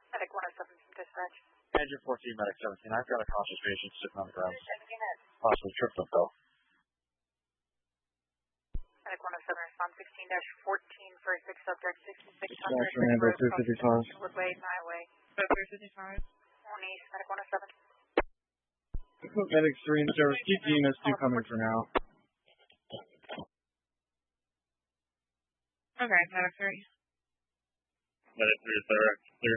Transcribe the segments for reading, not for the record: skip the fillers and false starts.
Medic 107 from dispatch. Engine 14, Medic 17. I've got a conscious patient sitting on the ground. Possibly tripped and fell. Medic 107 respond 16-14 for 6 subject 6600. Number 355. Woodway, Highway. 355. On East, Medic 107. Medic 3 in service. Keep EMS 2 coming for now. Okay, Medic 3. Medic 3 is direct. Clear.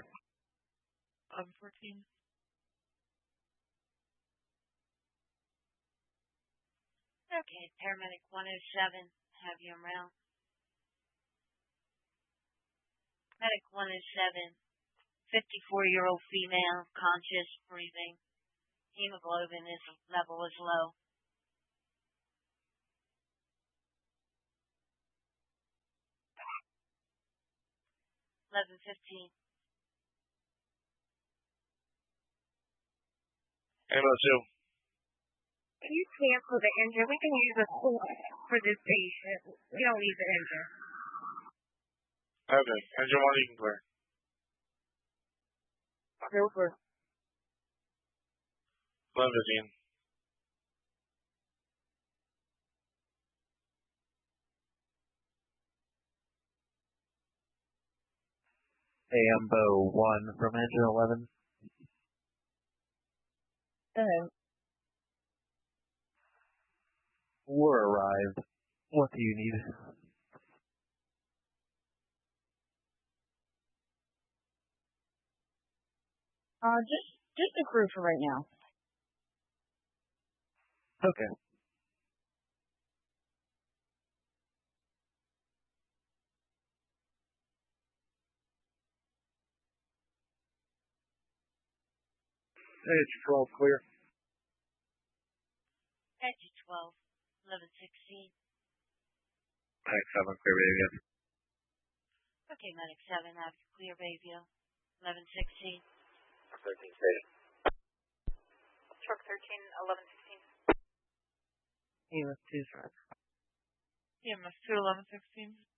14. Okay, paramedic 107, have you around. Medic 107, 54-year-old female, conscious, breathing. Hemoglobin level is low. $11:15. Ambulance 2. Can you cancel the engine? We can use a horse for this patient. We don't need the engine. Okay, engine 1 you can clear. Over. 11:15. Ambo 1 from engine 11. We're arrived. What do you need? Just a crew for right now. Okay. Edge 12 clear. Edge 12, 11:16. Medic 7 clear, baby. Okay, medic 7, have you clear, baby. 11:16. 13 station. Truck 13, 11:16. EMS 2's right. EMS 2, 11:16.